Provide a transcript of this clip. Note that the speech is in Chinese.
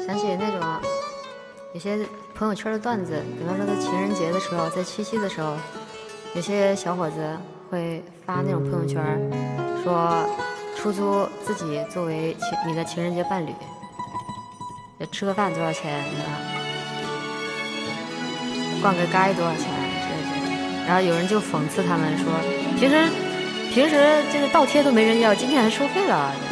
想起那种有些朋友圈的段子，比方说在情人节的时候，在七夕的时候，有些小伙子会发那种朋友圈，说出租自己作为你的情人节伴侣，吃个饭多少钱逛个街多少钱之类的。然后有人就讽刺他们说，平时这个倒贴都没人要，今天还收费了。